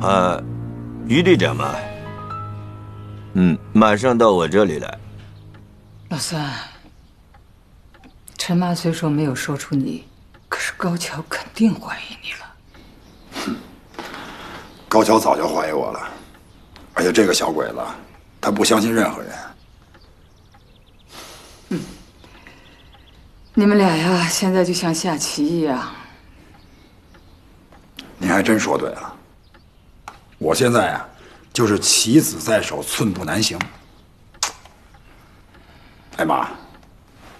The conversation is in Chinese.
于队长嘛，马上到我这里来。 老三，陈妈虽说没有说出你，可是高桥肯定怀疑你了。 高桥早就怀疑我了，而且这个小鬼子，他不相信任何人。 你们俩呀，现在就像下棋一样。 您还真说对了，我现在啊，就是棋子在手，寸步难行。哎妈。